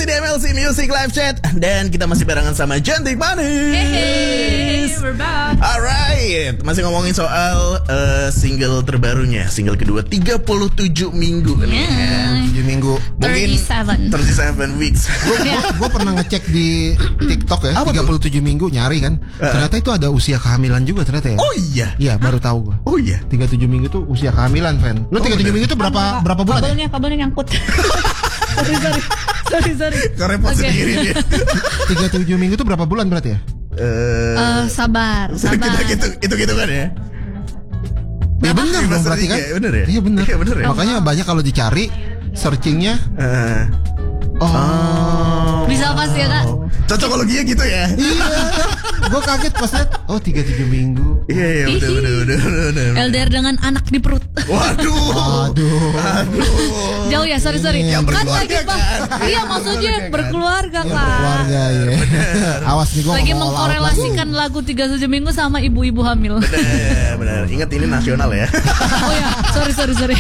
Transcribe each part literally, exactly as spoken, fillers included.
di M L C Music Live Chat dan kita masih barengan sama Cantik Manis. Hey, we're back. Alright, masih ngomongin soal uh, single terbarunya, single kedua tiga puluh tujuh minggu nih. Yeah. tujuh minggu. Mungkin thirty-seven. tiga puluh tujuh weeks. Gue pernah ngecek di TikTok ya, Apa tiga puluh tujuh minggu nyari kan. Uh. Ternyata itu ada usia kehamilan juga ternyata ya. Oh iya. Iya, baru tahu gue. Oh iya. tiga puluh tujuh minggu tuh usia kehamilan, Fan. Lu Oh, tiga puluh tujuh bener. minggu tuh berapa berapa bulan? Ya? Kabelnya, kabelnya nyangkut. sorry, sorry, sorry, sorry. Kerepot Oke. sendiri dia. tiga puluh tujuh minggu tuh berapa bulan berarti ya? Eh, Eh, sabar, sabar. kita gitu itu gitu kan ya. Ya benar dong berarti kan? Iya bener ya. Iya benar. Iya bener ya. Makanya banyak kalau dicari searchingnya. Eh, Oh. Bisa pas ya, Kak? Cocokologinya gitu ya. Iya. Gue kaget pas liat. Oh tiga puluh tujuh minggu. Iya iya bener bener bener bener. L D R dengan anak di perut. Waduh. Aduh. Aduh. Jauh ya, sorry, sorry. Yang Kan berkeluarga lagi, Bang. kan? Iya, maksudnya Berkeluarga kan? berkeluarga, Ya, Kak. berkeluarga ya. Awas nih gue Lagi mengkorelasikan lagu tiga puluh tujuh minggu sama ibu-ibu hamil. Bener bener. Ingat ini nasional ya. Oh ya, sorry, sorry, sorry.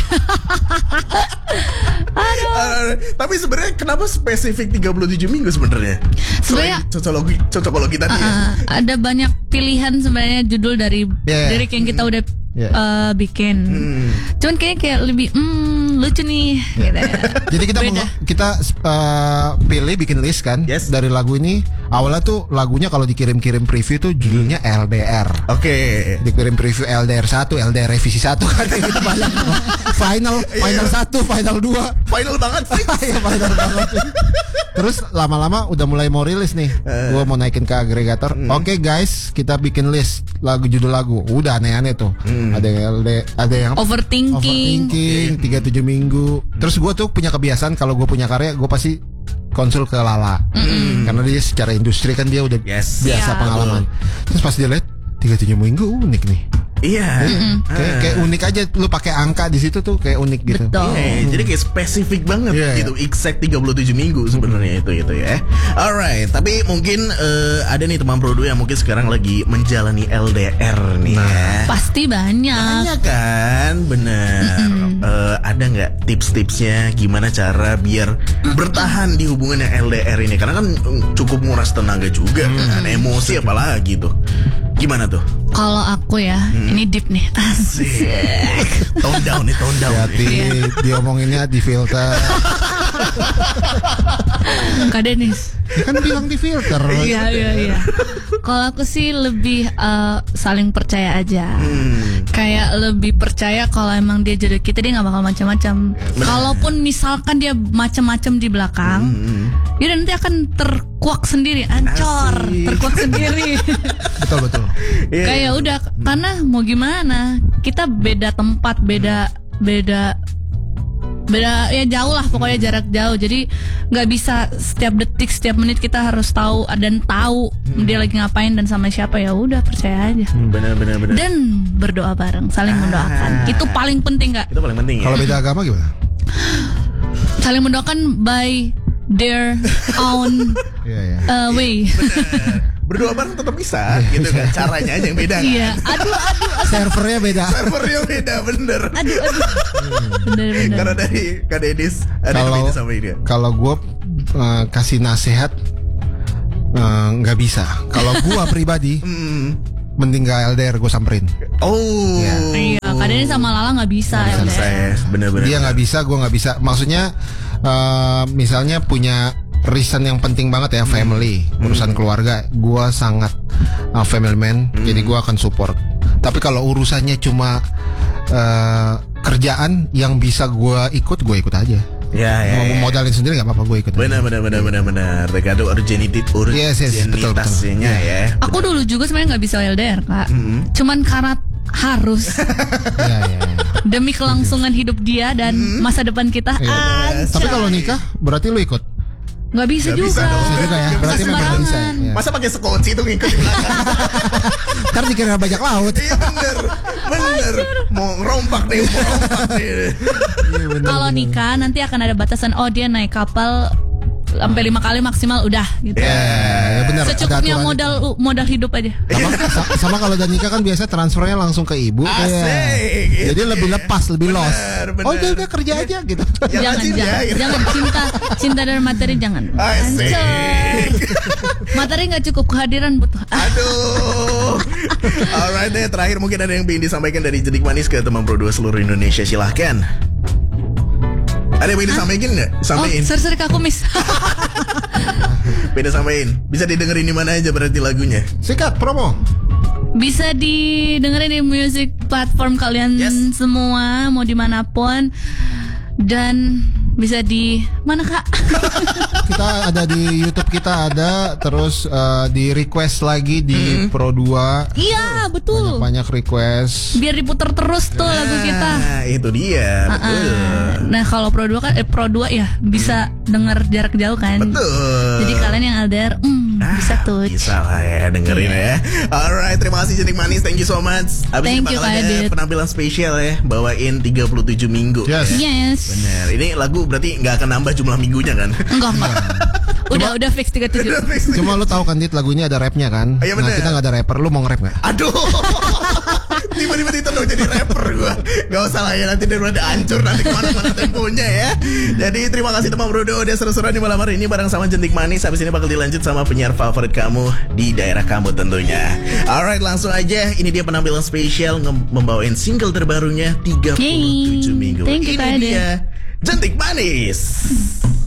Aduh. Uh, tapi sebenarnya kenapa spesifik tiga puluh tujuh minggu sebenarnya? Sebenarnya- Selain cocokologi cocokologi tadi ya. Uh, ada banyak pilihan sebenarnya judul dari Yeah. lirik yang kita udah Yeah. uh, bikin. Hmm. Cuman kayaknya kayak lebih hmm, lucu nih gitu. Jadi kita Beda. meng- kita uh, pilih bikin list kan Yes. dari lagu ini. Awalnya tuh lagunya kalau dikirim-kirim preview tuh judulnya L D R. Oke. Dikirim preview L D R satu, L D R revisi satu kan gitu banyak. Final, final satu, final dua. Final banget sih. Ya final banget. Terus lama-lama udah mulai mau rilis nih. Eh. Gua mau naikin ke agregator. Oke guys, kita bikin list lagu judul lagu. Udah aneh-aneh tuh. Ada yang L D, ada yang Overthinking. Overthinking tiga puluh tujuh minggu. Terus gue tuh punya kebiasaan kalau gue punya karya gue pasti konsul ke Lala. Karena dia secara industri kan dia udah Yes. biasa Iya. pengalaman. Terus pas dia lihat tiga puluh tujuh minggu unik nih. Iya. Kayak, kayak unik aja lu pakai angka di situ tuh kayak unik gitu. Betul. Iya, jadi kayak spesifik banget Iya, gitu, exact tiga puluh tujuh minggu sebenarnya itu itu ya. Alright, tapi mungkin eh, ada nih teman Prodo yang mungkin sekarang lagi menjalani L D R nih ya. Pasti banyak. Banyak kan, bener. Eh, ada nggak tips-tipsnya gimana cara biar bertahan di hubungan yang L D R ini? Karena kan mm, cukup nguras tenaga juga, kan, emosi apalagi tuh. Gimana tuh? Kalau aku ya, ini deep nih. Asik. Tone down nih, tone down. Hati diomonginnya di filter. Kak Denis. Kan bilang di filter. Iya, iya, iya. Kalau aku sih lebih eh, saling percaya aja. Hmm. Kayak lebih percaya kalau emang dia jodoh kita, dia nggak bakal macam-macam. Kalaupun misalkan dia macam-macam di belakang, dia nanti akan terkuak sendiri, ancor, Asik. terkuak sendiri. Betul betul. Iya. Kayak udah, karena mau gimana, kita beda tempat, beda beda beda ya jauh lah, pokoknya jarak jauh. Jadi nggak bisa setiap detik, setiap menit kita harus tahu dan tahu dia lagi ngapain dan sama siapa. Ya udah, percaya aja Bener bener bener. dan berdoa bareng, saling mendoakan. Itu paling penting, Kak. Itu paling penting ya. Kalau beda agama gimana? Saling mendoakan by their own Iya ya. uh, way. Berdoa bareng tetap bisa gitu kan. Caranya aja yang beda kan. Iya, aduh, aduh, Servernya beda. Servernya beda bener. aduh, aduh. Bener-bener. Karena dari Kak Dedis ada yang Kalau beda sama ini. kalau gue uh, kasih nasihat uh, nggak bisa. Kalau gue pribadi Hmm. mending gak L D R gue samperin. Oh. Iya, kadang sama Lala nggak bisa. Bisa, ya bisa udah. ya. Bener-bener. Dia nggak bisa, gue nggak bisa. Maksudnya uh, misalnya punya reason yang penting banget ya, family, urusan keluarga. Gue sangat uh, family man, jadi gue akan support. Tapi kalau urusannya cuma uh, kerjaan yang bisa gue ikut, gue ikut aja. Ya ya. Mau ya. modalin sendiri nggak apa-apa, gue ikut. aja. Benar benar benar benar benar. Tergantung urgenity Yes, yes, betul, betul. urgenitasnya ya. Aku dulu juga sebenarnya nggak bisa L D R, Kak. Cuman karena harus Iya, iya, iya. demi kelangsungan hidup dia dan masa depan kita. Iya. Anjay. Tapi kalau nikah berarti lu ikut. nggak bisa Nggak bisa juga. dong. Bisa juga ya. Nggak Berarti bisa memang nggak bisa. sembarangan. Ya. Masa pakai sekunci itu ngikut di belakang? Ntar dikira bajak laut. Iya bener, bener. Mau ngerompak nih, mau ngerompak nih. Iya, bener, Kalau bener. nikah nanti akan ada batasan. Oh, dia naik kapal sampai lima kali maksimal udah gitu. Ya, ya benar. Ada Secukupnya aturan modal modal hidup aja. Sama, sa- sama kalau udah nikah kan biasa transfernya langsung ke ibu. Asik. Kayak. Jadi lebih lepas, lebih Benar, los. benar. Oh udah udah kerja aja gitu. Yang Jangan, rajin jangan, ya. jangan cinta, cinta dan materi jangan. Asik. Anjay. Materi nggak cukup, kehadiran butuh. Ah, Aduh. Alright deh, terakhir mungkin ada yang ingin disampaikan dari Jentik Manis ke teman Pro dua seluruh Indonesia, silahkan. Ada yang ingin disampaikan nggak? oh, Sampaikan. seri-seri kakumis. Beda sampaikan. Bisa didengerin di mana aja berarti lagunya. Sikat promo. Bisa didengerin di music platform kalian Yes. semua, mau dimanapun. Dan bisa di mana kak? Kita ada di YouTube, kita ada terus eh, di request lagi di Pro dua. Iya betul. Banyak request. Biar diputer terus tuh lagu kita. Nah, itu dia. Betul. Ah, nah kalau Pro dua kan eh, Pro dua ya bisa denger jarak jauh kan. Betul. Jadi kalian yang L D R hmm, Ah, bisa tuh. Bisa lah ya dengerin ya. Alright, terima kasih Jentik Manis. Thank you so much. Abis Thank ini you, bakal Kak ada Adit. penampilan spesial ya, bawain tiga puluh tujuh minggu. Yes. Yes. Bener. Ini lagu berarti nggak akan nambah jumlah minggunya kan? Enggak enggak. Udah udah fix tiga puluh tujuh. Cuma lu tahu kan Dit, lagunya ada rapnya kan? Iya, Nah bener. kita nggak ada rapper, lu mau nge-rap nggak? Aduh. Tiba-tiba ditodong jadi rapper gua. Gak usah lah ya, nanti daripada hancur nanti kemana-mana temponya ya. Jadi terima kasih teman Bro udah seru-seruan di malam hari ini bareng sama Jentik Manis. Habis ini bakal dilanjut sama penyiar favorit kamu di daerah kamu tentunya. Alright, langsung aja. Ini dia penampilan spesial nge- membawain single terbarunya tiga puluh tujuh Yeay. minggu. Thank you, Ini Kak Ade. dia Jentik Manis.